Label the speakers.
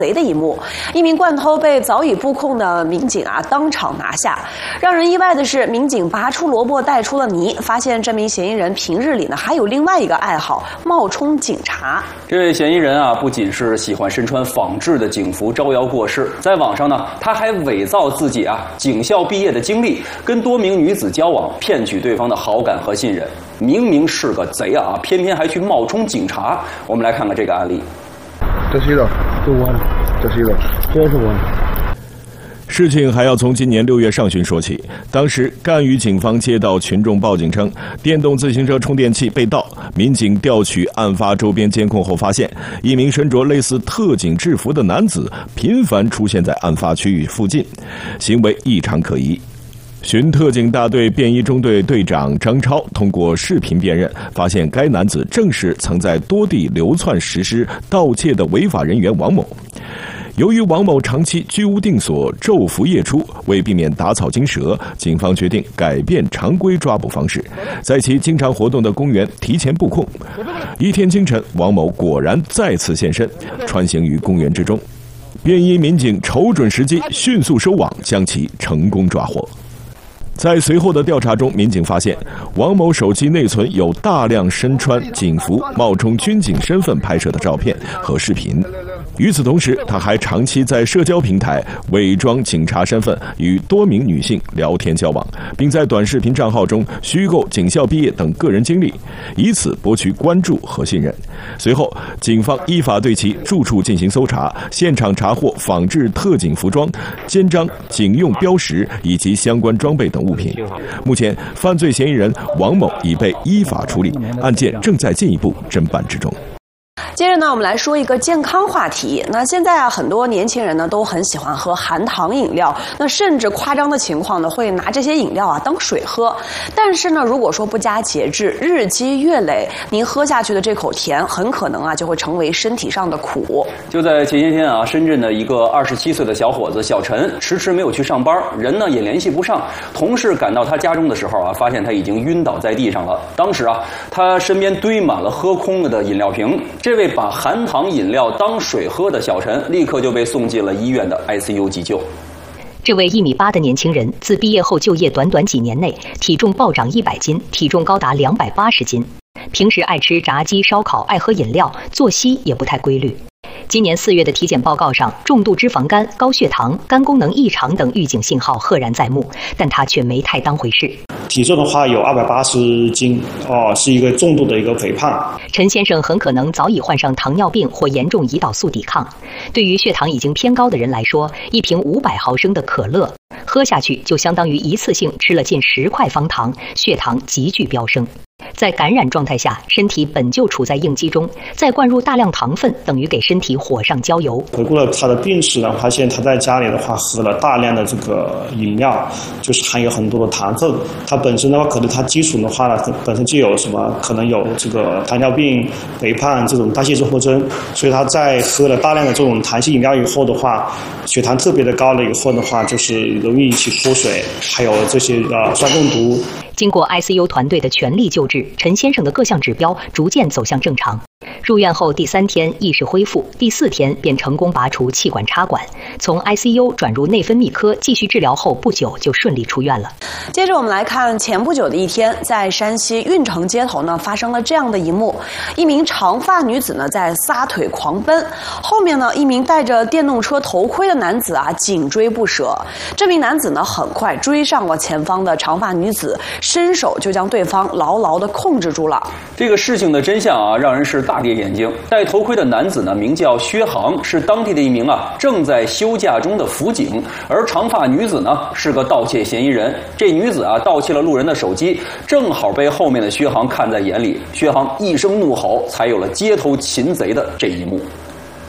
Speaker 1: 贼的一幕，一名惯偷被早已布控的民警当场拿下。让人意外的是，民警拔出萝卜带出了泥，发现这名嫌疑人平日里还有另外一个爱好，冒充警察。
Speaker 2: 这位嫌疑人不仅是喜欢身穿仿制的警服招摇过市，在网上呢，他还伪造自己警校毕业的经历，跟多名女子交往，骗取对方的好感和信任。明明是个贼偏偏还去冒充警察。我们来看看这个案例。
Speaker 3: 这是的，就我的，这是的，这是我的。
Speaker 4: 事情还要从今年6月上旬说起。当时，赣榆警方接到群众报警称，电动自行车充电器被盗。民警调取案发周边监控后发现，一名身着类似特警制服的男子频繁出现在案发区域附近，行为异常可疑。巡特警大队便衣中队队长张超通过视频辨认，发现该男子正是曾在多地流窜实施盗窃的违法人员王某。由于王某长期居无定所、昼伏夜出，为避免打草惊蛇，警方决定改变常规抓捕方式，在其经常活动的公园提前布控。一天清晨，王某果然再次现身，穿行于公园之中。便衣民警瞅准时机，迅速收网，将其成功抓获。在随后的调查中，民警发现王某手机内存有大量身穿警服、冒充军警身份拍摄的照片和视频。与此同时，他还长期在社交平台伪装警察身份，与多名女性聊天交往，并在短视频账号中虚构警校毕业等个人经历，以此博取关注和信任。随后，警方依法对其住处进行搜查，现场查获仿制特警服装、肩章、警用标识以及相关装备等物品。目前，犯罪嫌疑人王某已被依法处理，案件正在进一步侦办之中。
Speaker 1: 接着呢，我们来说一个健康话题。那现在很多年轻人呢都很喜欢喝含糖饮料，那甚至夸张的情况呢会拿这些饮料当水喝。但是呢，如果说不加节制，日积月累，您喝下去的这口甜，很可能就会成为身体上的苦。
Speaker 2: 就在前些天深圳的一个27岁的小伙子小陈迟迟没有去上班，人呢也联系不上。同事赶到他家中的时候发现他已经晕倒在地上了。当时他身边堆满了喝空了的饮料瓶。这位把含糖饮料当水喝的小陈立刻就被送进了医院的 ICU 急救。
Speaker 5: 这位1.8米的年轻人自毕业后就业短几年内，体重暴涨100斤，体重高达280斤。平时爱吃炸鸡、烧烤，爱喝饮料，作息也不太规律。今年4月的体检报告上，重度脂肪肝、高血糖、肝功能异常等预警信号赫然在目，但他却没太当回事。
Speaker 6: 体重的话有280斤，是一个重度的一个肥胖。
Speaker 5: 陈先生很可能早已患上糖尿病或严重胰岛素抵抗。对于血糖已经偏高的人来说，一瓶500毫升的可乐喝下去就相当于一次性吃了近10块方糖，血糖急剧飙升。在感染状态下，身体本就处在应激中，再灌入大量糖分，等于给身体火上浇油。
Speaker 6: 回顾了他的病史呢，发现他在家里的话喝了大量的这个饮料，就是含有很多的糖分。他本身的话，可能他基础的话呢，本身就有什么可能有这个糖尿病、肥胖这种代谢综合征，所以他在喝了大量的这种糖性饮料以后的话，血糖特别的高了以后的话，就是容易引起脱水，还有这些酸中毒。
Speaker 5: 经过 ICU 团队的全力救治，陈先生的各项指标逐渐走向正常。入院后第3天意识恢复，第4天便成功拔除气管插管，从 ICU 转入内分泌科继续治疗后不久就顺利出院了。
Speaker 1: 接着我们来看前不久的一天，在山西运城街头呢发生了这样的一幕：一名长发女子呢在撒腿狂奔，后面呢一名戴着电动车头盔的男子紧追不舍。这名男子呢很快追上了前方的长发女子，伸手就将对方牢牢地控制住了。
Speaker 2: 这个事情的真相让人是大跌眼镜。戴头盔的男子呢名叫薛航，是当地的一名正在休假中的辅警，而长发女子呢是个盗窃嫌疑人。这女子盗窃了路人的手机，正好被后面的薛航看在眼里。薛航一声怒吼，才有了街头擒贼的这一幕。